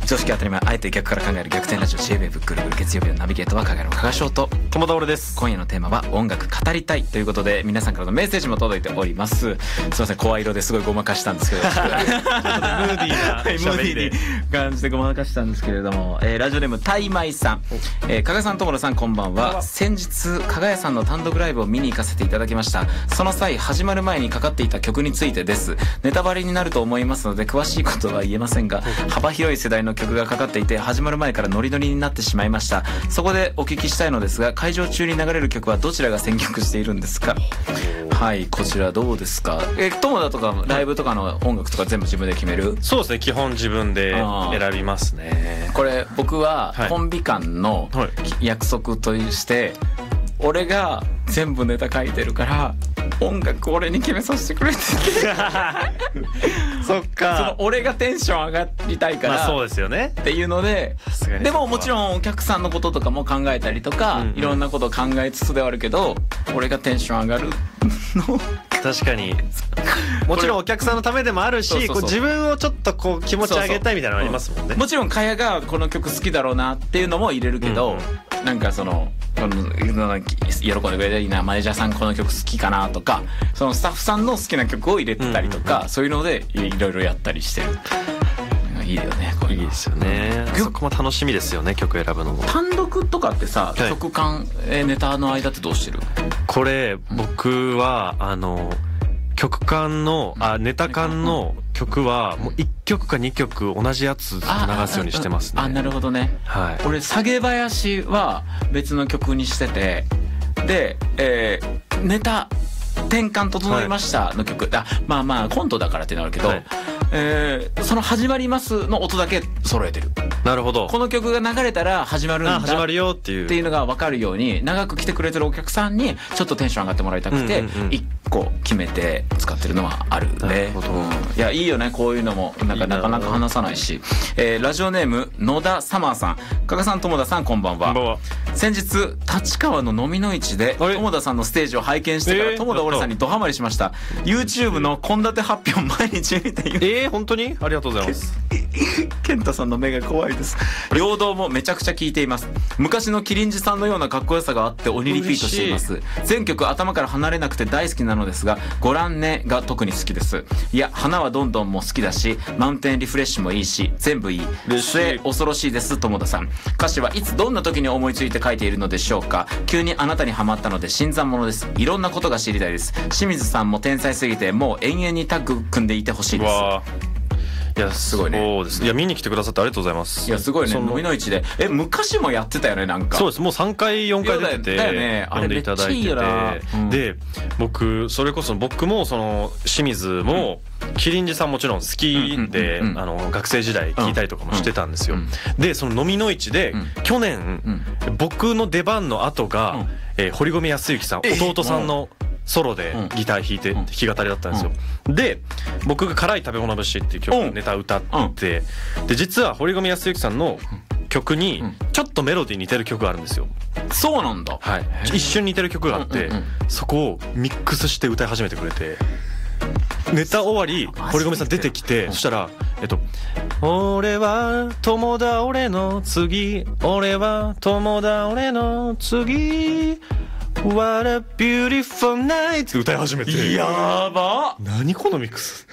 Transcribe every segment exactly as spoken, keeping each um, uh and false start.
常識当たり前あえて逆から考える逆転ラジオ J-ウェーブ ぐるぐる月曜日のナビゲートはかがやの加賀翔と友田俺です。 今夜のテーマは音楽語りたいということで皆さんからのメッセージも届いております。すいません声色ですごいごまかしたんですけどムーディーな喋りで感じでごまかしたんですけれども、えー、ラジオネームタイマイさん、えー、加賀さん友田さんこんばんは。先日加賀屋さんの単独ライブを見に行かせていただきました。その際始まる前にかかっていた曲についてです。ネタバレになると思いますので詳しいことは言えませんが、幅広い世代の曲がかかっていて始まる前からノリノリになってしまいました。そこでお聞きしたいのですが、会場中に流れる曲はどちらが選曲しているんですか？はい、こちらどうですか？え、友田とかライブとかの音楽とか全部自分で決める？ そうですね、基本自分で選びますね。 これ僕はコンビ間の約束として、俺が全部ネタ書いてるから音楽俺に決めさせてくれって言ってそっか、 その俺がテンション上がりたいから、 まあそうですよねっていうので、でももちろんお客さんのこととかも考えたりとか、うんうん、いろんなことを考えつつではあるけど、俺がテンション上がるの確かにもちろんお客さんのためでもあるし、そうそうそう、こう自分をちょっとこう気持ち上げたいみたいなのありますもんね。 そうそう、うん、もちろんかやがこの曲好きだろうなっていうのも入れるけど、うんうん、なんかその喜んでくれたらいいな、マネージャーさんこの曲好きかなとか、そのスタッフさんの好きな曲を入れてたりとか、うんうんうん、そういうのでいろいろやったりしてる。いいよね、これいいですよね。 そこも楽しみですよね、曲選ぶのも。 単独とかってさ、はい、曲間ネタの間ってどうしてる？これ僕はあの曲間のあネタ間の曲はもういっきょくかにきょく同じやつ流すようにしてますね。 あ、なるほどね。はい。俺下げ林は別の曲にしてて、で、えー、ネタ転換整いましたの曲、はい、あ、まあまあコントだからってなるけど、はい、えー、その始まりますの音だけ揃えてる。 なるほど。 この曲が流れたら始まるんだ、 あ、始まるよっていうっていうのが分かるように、長く来てくれてるお客さんにちょっとテンション上がってもらいたくて、うんうんうん、いっこ決めて使ってるのはあるんで。なるほど、うん、いやいいよね、こういうのもなんかなかなか話さないし。えー、ラジオネーム野田サマーさん、加賀さん友田さんこんばんは。こんばんは。先日立川の飲みの市で友田さんのステージを拝見してから、友田俺さんにドハマりしました。 YouTube の献立発表毎日見ています。 えー、本当にありがとうございます。 健太さんの目が怖いです。陽動もめちゃくちゃ聞いています。昔のキリンジさんのようなかっこよさがあって鬼リピートしています。全曲頭から離れなくて大好きなのですが、ご覧ねが特に好きです。いや、花はどんどんも好きだし、マウンテンリフレッシュもいいし、全部いい。末恐ろしいです。友田さん、歌詞はいつどんな時に思いついて書いているのでしょうか？急にあなたにハマったので新参者です。いろんなことが知りたいです。清水さんも天才すぎてもう永遠にタッグ組んでいてほしいです。わいやすごいね。そうですね。いや見に来てくださってありがとうございます。 いやすごいね。飲みの市でえ昔もやってたよね、なんか。 そうです。もうさんかいよんかい出ててだよね。あれめっちゃいいよな。 うん、で僕それこそ僕もその清水も、うん、キリンジさんもちろん好きで、あの学生時代聞いたりとかもしてたんですよ。うんうん、でその飲みの市で、うん、去年、うん、僕の出番の後が、うんえー、堀米康之さん、弟さんのソロでギター弾いて弾き語りだったんですよ。で僕が辛い食べ物節っていう曲ネタ歌って、で実は堀米康之さんの曲にちょっとメロディー似てる曲があるんですよ。 そうなんだ。 はい。一瞬似てる曲があって、うんうんうん、そこをミックスして歌い始めてくれて、ネタ終わり堀米さん出てきて、そしたらえっと俺は友田俺の次、俺は友田俺の次What a beautiful night って歌い始めて、 やば。 何このミックス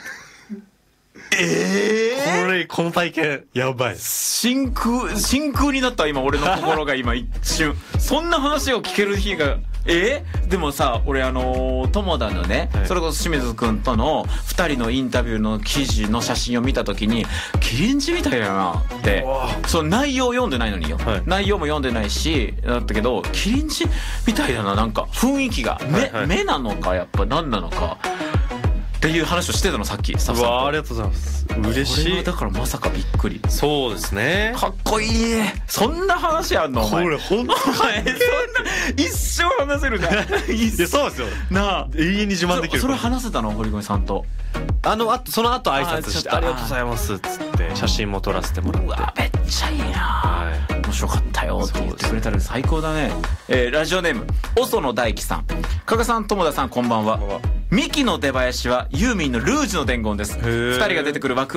ええー、 これこの体験やばい。 真空真空になった今俺の心が今一瞬そんな話を聞ける日がえー、でもさ俺あのー、友田のね、はい、それこそ清水くんとのふたりのインタビューの記事の写真を見た時にキリンジみたいだなってその内容読んでないのによ、はい、内容も読んでないしだったけどキリンジみたいだな、なんか雰囲気が、はいはい、目, 目なのかやっぱ何なのかっていう話をしてたのさっきスタッフさんと。 うわありがとうございます。嬉しい。 これだからまさかびっくり。 そうですね。 かっこいい。そんな話あんのお前。 これ本当にそんな一生話せるじゃん。いやそうですよ。 なあ永遠に自慢できる。 それ話せたの堀米さんと。 あのあその後挨拶して あ, ありがとうございますっつって写真も撮らせてもらって。うわめっちゃいいな。はい面白かったよって言ってくれたら最高だね。えー、ラジオネームおその大樹さん、加賀さん友田さんこんばんは。ミキの出囃子はユーミンのルージュの伝言です。ふたりが出てくる枠